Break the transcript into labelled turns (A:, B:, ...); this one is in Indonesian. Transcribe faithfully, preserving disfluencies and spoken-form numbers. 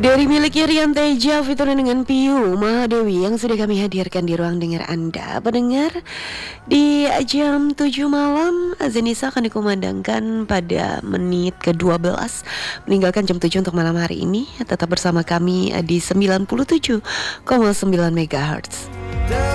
A: Dari miliknya Rian Teja featuring dengan Piu Mahadewi yang sudah kami hadirkan di ruang dengar Anda. Pendengar, di jam tujuh malam azan Isya akan dikumandangkan pada menit ke dua belas, meninggalkan jam tujuh untuk malam hari ini. Tetap bersama kami di sembilan puluh tujuh koma sembilan megahertz.